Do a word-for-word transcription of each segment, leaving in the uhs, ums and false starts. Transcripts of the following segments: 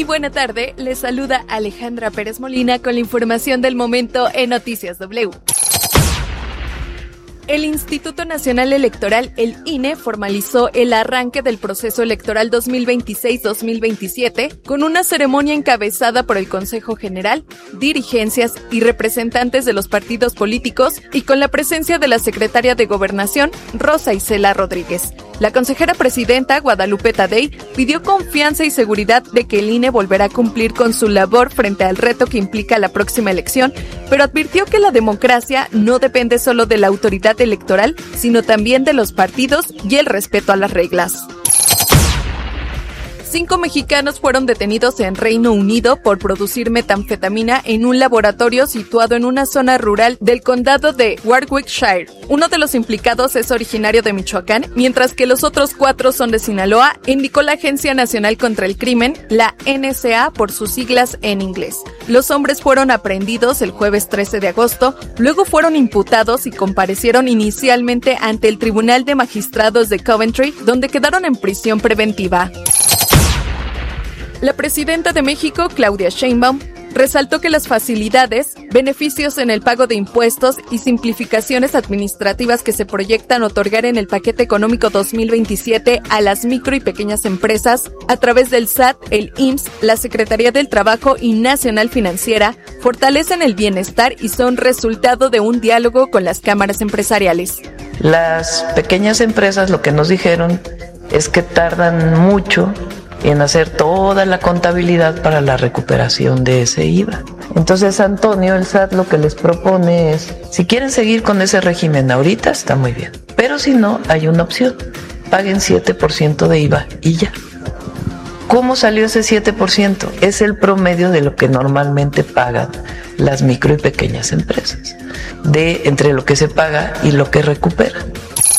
Muy buena tarde, les saluda Alejandra Pérez Molina con la información del momento en Noticias W. El Instituto Nacional Electoral, el I N E, formalizó el arranque del proceso electoral dos mil veintiséis dos mil veintisiete con una ceremonia encabezada por el Consejo General, dirigencias y representantes de los partidos políticos y con la presencia de la secretaria de Gobernación, Rosa Isela Rodríguez. La consejera presidenta, Guadalupe Tadei, pidió confianza y seguridad de que el I N E volverá a cumplir con su labor frente al reto que implica la próxima elección, pero advirtió que la democracia no depende solo de la autoridad electoral, sino también de los partidos y el respeto a las reglas. Cinco mexicanos fueron detenidos en Reino Unido por producir metanfetamina en un laboratorio situado en una zona rural del condado de Warwickshire. Uno de los implicados es originario de Michoacán, mientras que los otros cuatro son de Sinaloa, indicó la Agencia Nacional contra el Crimen, la N S A por sus siglas en inglés. Los hombres fueron aprehendidos el jueves trece de agosto, luego fueron imputados y comparecieron inicialmente ante el Tribunal de Magistrados de Coventry, donde quedaron en prisión preventiva. La presidenta de México, Claudia Sheinbaum, resaltó que las facilidades, beneficios en el pago de impuestos y simplificaciones administrativas que se proyectan otorgar en el paquete económico dos mil veintisiete a las micro y pequeñas empresas a través del S A T, el I M S S, la Secretaría del Trabajo y Nacional Financiera fortalecen el bienestar y son resultado de un diálogo con las cámaras empresariales. Las pequeñas empresas lo que nos dijeron es que tardan mucho en hacer toda la contabilidad para la recuperación de ese I V A. Entonces, Antonio, el S A T lo que les propone es, si quieren seguir con ese régimen ahorita, está muy bien, pero si no, hay una opción, paguen siete por ciento de I V A y ya. ¿Cómo salió ese siete por ciento? Es el promedio de lo que normalmente pagan las micro y pequeñas empresas, de entre lo que se paga y lo que recuperan.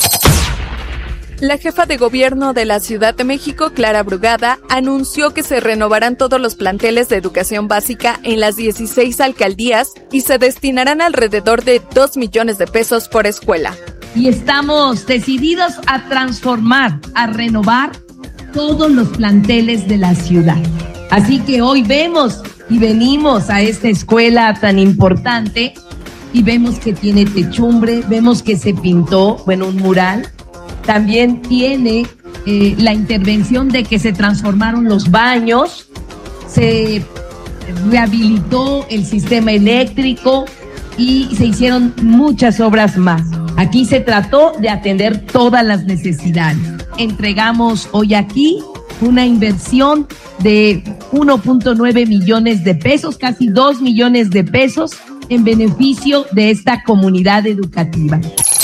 La jefa de gobierno de la Ciudad de México, Clara Brugada, anunció que se renovarán todos los planteles de educación básica en las dieciséis alcaldías y se destinarán alrededor de dos millones de pesos por escuela. Y estamos decididos a transformar, a renovar todos los planteles de la ciudad. Así que hoy vemos y venimos a esta escuela tan importante y vemos que tiene techumbre, vemos que se pintó, bueno, un mural. También tiene eh, la intervención de que se transformaron los baños, se rehabilitó el sistema eléctrico y se hicieron muchas obras más. Aquí se trató de atender todas las necesidades. Entregamos hoy aquí una inversión de uno punto nueve millones de pesos, casi dos millones de pesos en beneficio de esta comunidad educativa.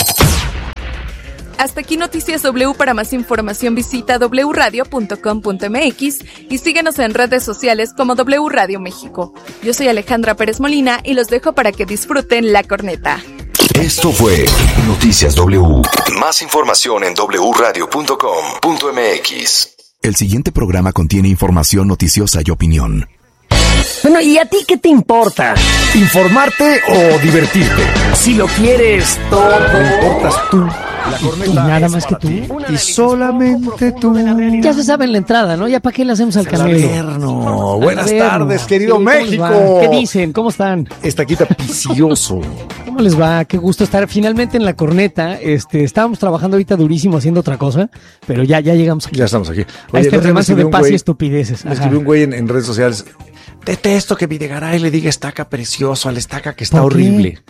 Hasta aquí Noticias W. Para más información visita doble u radio punto com punto m x y síguenos en redes sociales como W Radio México. Yo soy Alejandra Pérez Molina y los dejo para que disfruten la corneta. Esto fue Noticias W. Más información en doble u radio punto com punto m x. El siguiente programa contiene información noticiosa y opinión. Bueno, ¿y a ti qué te importa? ¿Informarte o divertirte? Si lo quieres todo. ¿Me importas tú? La corneta y nada más que tú. Y solamente tú. Ya se sabe en la entrada, ¿no? Ya para qué le hacemos al camelo. Buenas tardes, querido sí, México. ¿Qué dicen? ¿Cómo están? Estaquita Picioso. ¿Cómo les va? Qué gusto estar finalmente en la corneta. Este, estábamos trabajando ahorita durísimo haciendo otra cosa, pero ya, ya llegamos aquí. Ya estamos aquí. Oye, a este remanso de paz y estupideces. Me escribió un güey en, en redes sociales. Detesto que Videgaray le diga estaca precioso al estaca que está horrible.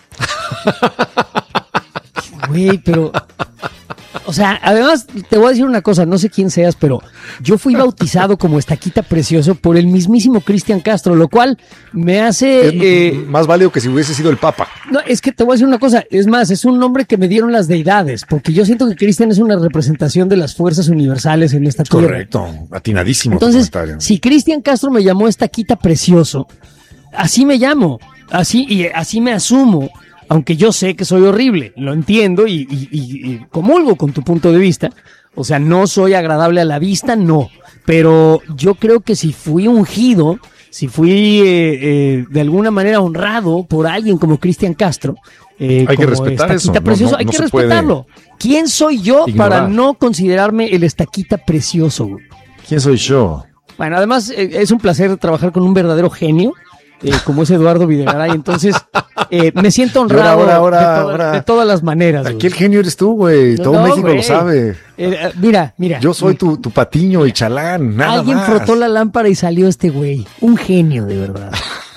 Güey, pero... O sea, además, te voy a decir una cosa, no sé quién seas, pero yo fui bautizado como Estaquita Precioso por el mismísimo Cristian Castro, lo cual me hace... Es eh, más válido que si hubiese sido el Papa. No, es que te voy a decir una cosa, es más, es un nombre que me dieron las deidades, porque yo siento que Cristian es una representación de las fuerzas universales en esta tierra. Correcto, atinadísimo. Entonces, si Cristian Castro me llamó Estaquita Precioso, así me llamo, así y así me asumo. Aunque yo sé que soy horrible, lo entiendo y, y, y, y comulgo con tu punto de vista. O sea, no soy agradable a la vista, no. Pero yo creo que si fui ungido, si fui eh, eh, de alguna manera honrado por alguien como Cristian Castro, eh, hay como que respetar eso. Precioso, no, no, hay no que respetarlo. ¿Quién soy yo ignorar. para no considerarme el Estaquita Precioso? ¿Quién soy yo? Bueno, además eh, es un placer trabajar con un verdadero genio. Eh, como es Eduardo Videgaray, entonces eh, me siento honrado ahora, ahora, de, to- ahora, de todas las maneras. Aquí Güey. el genio eres tú, güey. No, Todo no, México güey. lo sabe. Eh, mira, mira. Yo soy tu, tu patiño y chalán, nada Alguien más. frotó la lámpara y salió este güey. Un genio, de verdad.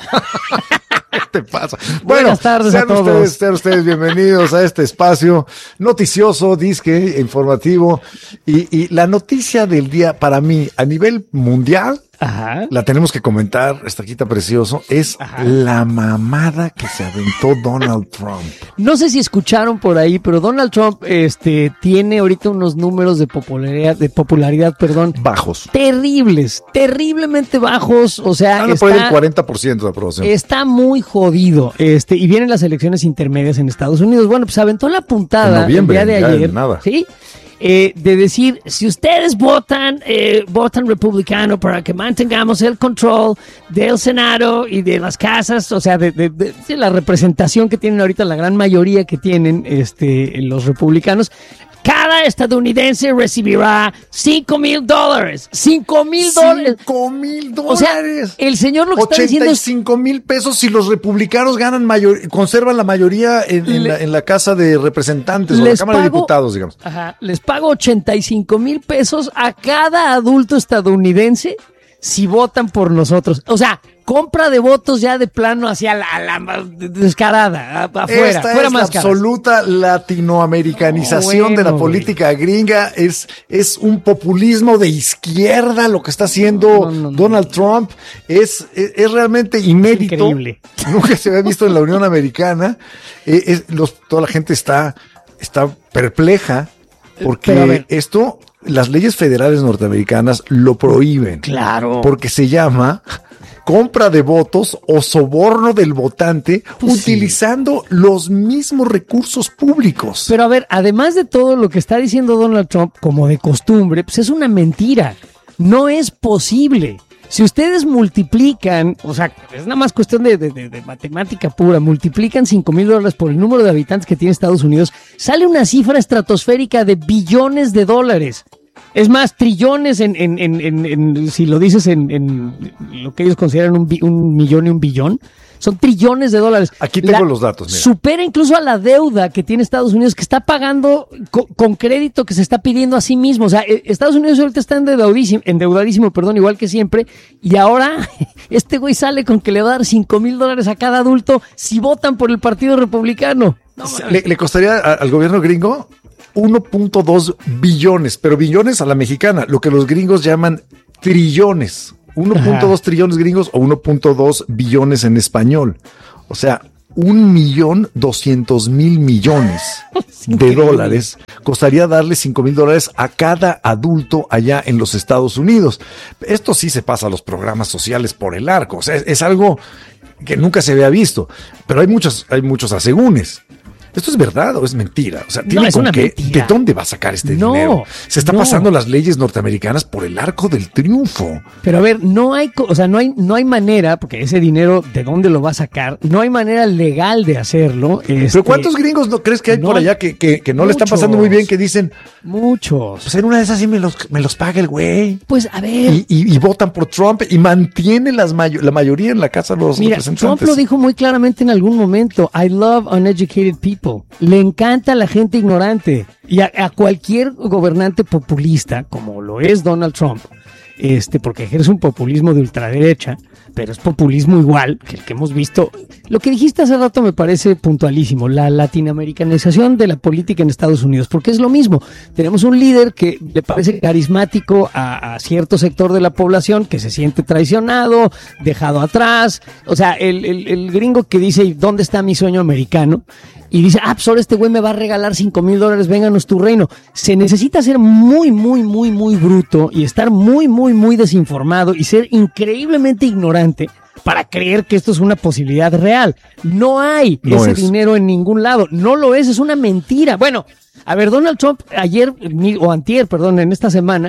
¿Qué te pasa? Buenas tardes sean a todos. Ustedes, sean ustedes bienvenidos a este espacio noticioso, disque, informativo. Y, y la noticia del día para mí, a nivel mundial, Ajá. la tenemos que comentar, esta quita precioso, es Ajá. la mamada que se aventó Donald Trump. No sé si escucharon por ahí, pero Donald Trump este, tiene ahorita unos números de popularidad, de popularidad, perdón, Bajos. terribles, terriblemente bajos. O sea, Anda por ahí el está, cuarenta por ciento de aprobación. está muy jodido. Este, y vienen las elecciones intermedias en Estados Unidos. Bueno, pues aventó la puntada En noviembre, el día de ya ayer. en nada. ¿Sí? Eh, de decir, si ustedes votan, eh, votan republicano para que mantengamos el control del Senado y de las casas, o sea, de, de, de, de la representación que tienen ahorita, la gran mayoría que tienen este, los republicanos, cada estadounidense recibirá cinco mil dólares. cinco mil dólares. Cinco mil O sea, dólares. el señor lo que está diciendo es... ochenta y cinco mil pesos si los republicanos ganan mayor, conservan la mayoría en, en Le- la, en la Casa de Representantes o la Les Cámara de pago- Diputados, digamos. Ajá, les pago ochenta y cinco mil pesos a cada adulto estadounidense si votan por nosotros. O sea, compra de votos ya de plano hacia la, la descarada, a- afuera, Esta fuera es la máscaras. absoluta latinoamericanización No, de la bueno, política gringa. Es, es un populismo de izquierda lo que está haciendo No, no, no. Donald Trump. Es, es, es realmente inédito. Increíble. Nunca se había visto en la Unión Americana. Eh, es- los- toda la gente está, está perpleja porque Pero a ver. esto, las leyes federales norteamericanas lo prohíben. Claro. Porque se llama compra de votos o soborno del votante Pues sí. utilizando los mismos recursos públicos. Pero a ver, además de todo lo que está diciendo Donald Trump, como de costumbre, pues es una mentira. No es posible. Si ustedes multiplican, o sea, es nada más cuestión de, de- de- de matemática pura, multiplican cinco mil dólares por el número de habitantes que tiene Estados Unidos, sale una cifra estratosférica de billones de dólares. Es más, trillones en, en, en, en- en- si lo dices en, en lo que ellos consideran un, bi- un millón y un billón, son trillones de dólares. Aquí tengo los datos, mira. Supera incluso a la deuda que tiene Estados Unidos, que está pagando co- con crédito que se está pidiendo a sí mismo. O sea, eh, Estados Unidos ahorita está endeudadísimo, endeudadísimo, perdón, igual que siempre. Y ahora este güey sale con que le va a dar cinco mil dólares a cada adulto si votan por el Partido Republicano. No, le, le costaría a- al gobierno gringo uno punto dos billones, pero billones a la mexicana, lo que los gringos llaman trillones. uno punto dos trillones gringos o uno punto dos billones en español. O sea, un millón doscientos mil millones de increíble. dólares costaría darle cinco mil dólares a cada adulto allá en los Estados Unidos. Esto sí se pasa a los programas sociales por el arco. O sea, es, es algo que nunca se había visto. Pero hay muchos, hay muchos asegúnes. ¿Esto es verdad o es mentira? O sea, ¿tiene No, es con una qué? mentira. ¿De dónde va a sacar este No, dinero? Se está no. pasando las leyes norteamericanas por el arco del triunfo. Pero a ver, no hay, co- o sea, no hay, no hay manera, porque ese dinero, ¿de dónde lo va a sacar? No hay manera legal de hacerlo. Pero este, ¿cuántos gringos no crees que hay no, por allá que, que, que no le están muchos. pasando muy bien? Que dicen, Muchos. pues en una de esas sí me los, me los paga el güey. Pues a ver. Y, y, y votan por Trump y mantiene las mayo- la mayoría en la casa de los Mira, representantes. Trump lo dijo muy claramente en algún momento. I love uneducated people. Le encanta la gente ignorante. Y a, a cualquier gobernante populista, como lo es Donald Trump, este, porque ejerce un populismo de ultraderecha, pero es populismo igual que el que hemos visto. Lo que dijiste hace rato me parece puntualísimo, la latinoamericanización de la política en Estados Unidos, porque es lo mismo. Tenemos un líder que le parece carismático a, a cierto sector de la población que se siente traicionado, dejado atrás. O sea, el, el, el gringo que dice, ¿dónde está mi sueño americano? Y dice, ah, pues ahora este güey me va a regalar cinco mil dólares, vénganos tu reino. Se necesita ser muy, muy, muy, muy bruto y estar muy, muy, muy desinformado y ser increíblemente ignorante para creer que esto es una posibilidad real. No hay No ese es. dinero en ningún lado. No lo es, es una mentira. Bueno, a ver, Donald Trump ayer, ni- o antier, perdón, en esta semana,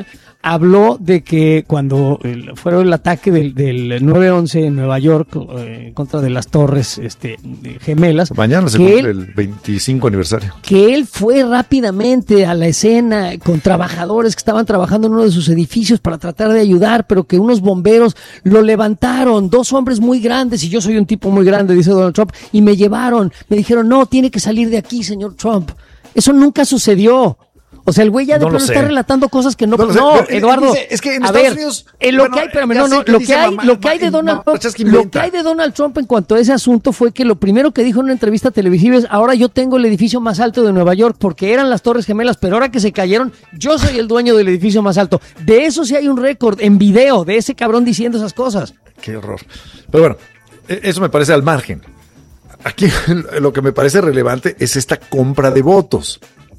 habló de que cuando el, fue el ataque del, del nueve once en Nueva York eh, en contra de las torres este, gemelas. Mañana se cumple el veinticinco aniversario. Que él fue rápidamente a la escena con trabajadores que estaban trabajando en uno de sus edificios para tratar de ayudar, pero que unos bomberos lo levantaron, dos hombres muy grandes, y yo soy un tipo muy grande, dice Donald Trump, y me llevaron, me dijeron, no, tiene que salir de aquí, señor Trump. Eso nunca sucedió. O sea, el güey ya de no plano está relatando cosas que no... No, no no Eduardo, dice, es que en a Estados ver, Unidos... en lo bueno, que hay, espérame, no, no, lo que hay, mamá, lo que hay de Donald Trump, lo que hay de Donald Trump en cuanto a ese asunto fue que lo primero que dijo en una entrevista televisiva es, ahora yo tengo el edificio más alto de Nueva York, porque eran las Torres Gemelas, pero ahora que se cayeron, yo soy el dueño del edificio más alto. De eso sí hay un récord en video, de ese cabrón diciendo esas cosas. Qué horror. Pero bueno, eso me parece al margen. Aquí lo que me parece relevante es esta compra de votos.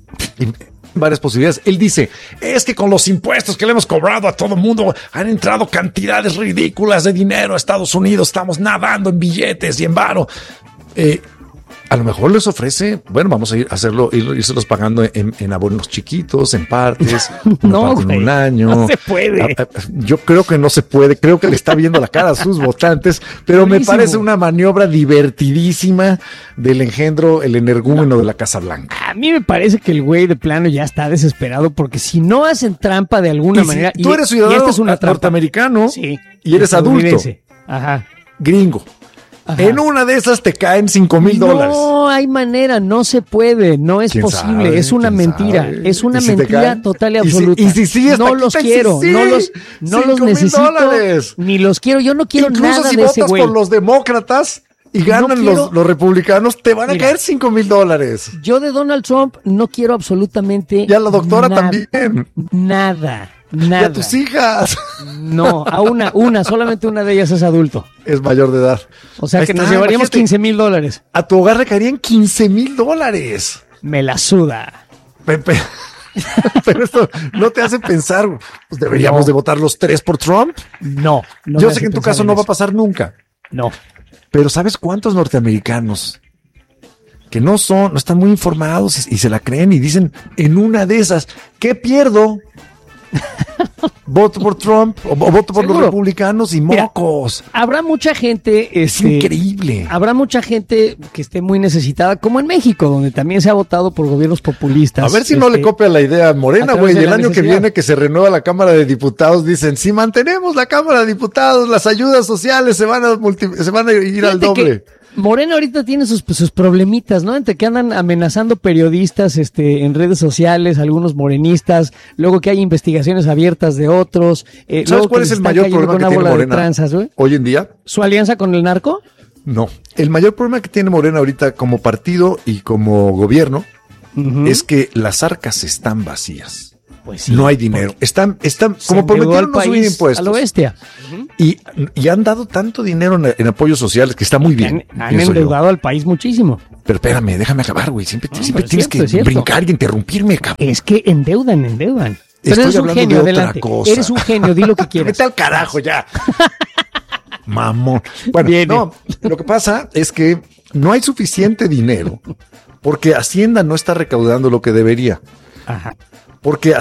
Y varias posibilidades. Él dice, es que con los impuestos que le hemos cobrado a todo el mundo han entrado cantidades ridículas de dinero a Estados Unidos, estamos nadando en billetes y en varo. Eh, a lo mejor les ofrece, bueno, vamos a ir a hacerlo, ir, irselos pagando en, en abonos chiquitos, en partes, no, parte en un año. No se puede. Yo creo que no se puede, creo que le está viendo la cara a sus votantes, pero Buenísimo. Me parece una maniobra divertidísima del engendro, el energúmeno no. de la Casa Blanca. A mí me parece que el güey de plano ya está desesperado, porque si no hacen trampa de alguna y manera... Si tú eres ciudadano y esta es una norteamericano sí, y eres adulto, Ajá. gringo. Ajá. En una de esas te caen cinco mil dólares. No hay manera, no se puede, no es posible, sabe? Es una mentira, sabe? Es una si mentira total y absoluta. Y si, y si sí, no los quiero, sí, no los, no los necesito, dólares. Ni los quiero, yo no quiero Incluso nada si de ese güey. Incluso si votas por los demócratas y ganan no quiero, los, los republicanos, te van a Mira, caer cinco mil dólares. Yo de Donald Trump no quiero absolutamente Y a la doctora nada, también. Nada. Nada. Y a tus hijas. No, a una, una, solamente una de ellas es adulto. Es mayor de edad. O sea Ahí que está, nos llevaríamos quince mil dólares. A tu hogar le caerían quince mil dólares. Me la suda. Pepe. Pero esto no te hace pensar, pues deberíamos no. de votar los tres por Trump. No. no Yo sé que en tu caso en no va a pasar nunca. No. Pero ¿sabes cuántos norteamericanos que no son, no están muy informados y, y se la creen y dicen, en una de esas, ¿qué pierdo? Voto por Trump o, o voto por ¿Seguro? Los republicanos y mocos. Mira, habrá mucha gente es este, increíble. Habrá mucha gente que esté muy necesitada, como en México, donde también se ha votado por gobiernos populistas. A ver si este, no le copia la idea a Morena, güey. El año necesidad. que viene que se renueva la Cámara de Diputados, dicen, si mantenemos la Cámara de Diputados, las ayudas sociales se van a multi, se van a ir Fíjate al doble. Que Morena ahorita tiene sus, sus problemitas, ¿no? Entre que andan amenazando periodistas este, en redes sociales, algunos morenistas, luego que hay investigaciones abiertas de otros. Eh, ¿Sabes cuál es el mayor problema que tiene Morena tranzas, hoy en día? ¿Su alianza con el narco? No. El mayor problema que tiene Morena ahorita como partido y como gobierno uh-huh. es que las arcas están vacías. Pues sí, no hay dinero. Están, están, como prometieron no subir impuestos. A lo bestia. Uh-huh. Y, y han dado tanto dinero en, en apoyos sociales que está muy bien. Han, han endeudado yo. al país muchísimo. Pero espérame, déjame acabar, güey. Siempre, no, siempre tienes cierto, que brincar y interrumpirme, cabrón. Es que endeudan, endeudan. Pero Estoy eres un genio, de adelante. Cosa. Eres un genio, di lo que quieras. Vete al carajo ya. Mamón. Bueno, Viene. no, lo que pasa es que no hay suficiente dinero porque Hacienda no está recaudando lo que debería. Ajá. Porque